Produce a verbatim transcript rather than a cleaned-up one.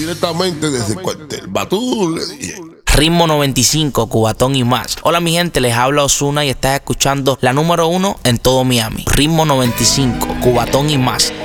directamente desde el cuartel Batul. Ritmo noventa y cinco, Cubatón y más. Hola mi gente, les habla Ozuna y estás escuchando la número uno en todo Miami. Ritmo noventa y cinco, Cubatón y más.